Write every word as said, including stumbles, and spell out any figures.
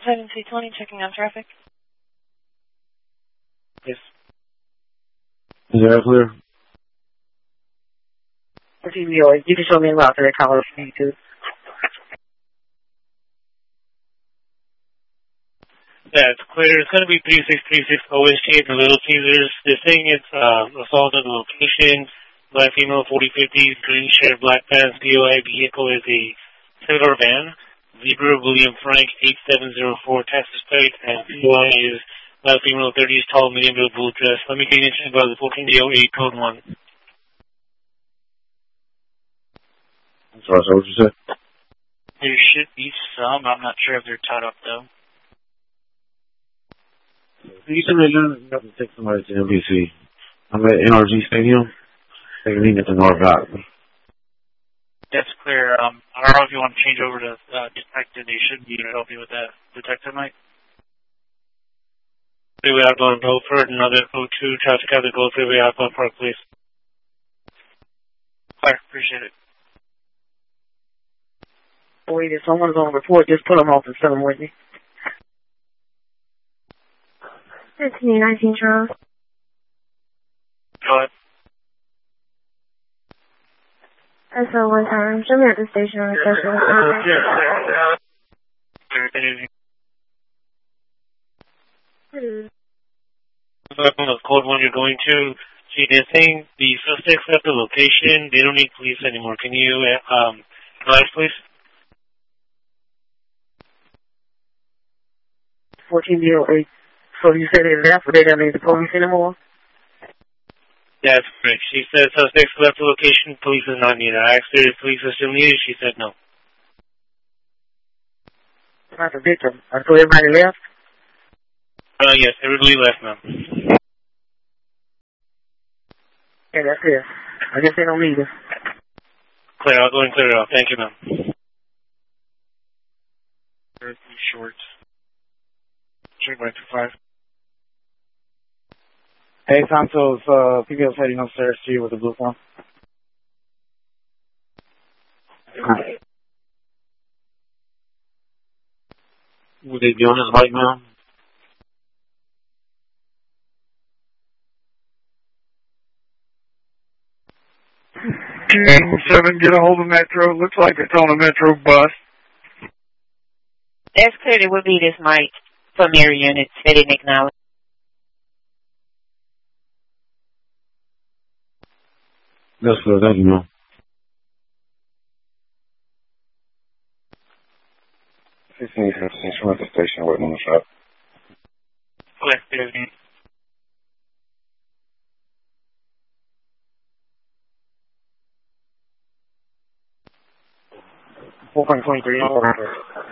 seven two twenty, checking on traffic. Yes. Is that clear? You can show me a route to that caller if you need to. Yeah, it's clear. It's going to be three six three six O S G at the Little Caesars. They're saying it's uh, assault at the location. Black female, forty fifties, green shirt, black pants, D O I vehicle is a silver van. Zebra, William Frank, eight seven zero four, Texas plate, and P O I is black female, thirties, tall, medium build, blue dress. Let me get into about the fourteen D O eight, code one. I'm sorry, so what you said? There should be some. I'm not sure if they're tied up, though. You said they're going to take somebody to N B C. I'm at N R G Stadium. They can meet at the North Dock. That's clear. Um, I don't know if you want to change over to uh, detective. They should be able to help you with that. Detective, Mike? Freeway outbound Beaufort, another O two, traffic out of the Gold Freeway outbound Park, please. Clear. Appreciate it. Wait, if someone's on report, just put them off and send them with me. fifteen nineteen, Charles. Go ahead. S O one time. Show me at the station on the special. The code one you're going to, see, they're saying the suspects left the location. They don't need police anymore. Can you um, advise, please? fourteen zero eight. So you said they left, but they don't need the police anymore? That's correct. She said suspects left the location, police is not needed. I asked her if police are still needed, she said no. Not the victim. Uh, so everybody left? Uh, yes, everybody left, ma'am. Yeah, that's it. I guess they don't need us. Clear, I'll go and clear it out. Thank you, ma'am. Short. Check by two five. Hey, Santos, uh, P B L's heading upstairs to you with the blue phone. Right. Would they be on his bike now? two seven, get a hold of Metro. Looks like it's on a Metro bus. That's clear. It would be this Mike from your unit. They didn't acknowledge. That's good, thank you, man. fifteen fifteen, from at the station, waiting on the shop. Clear. fifteen. four point two three.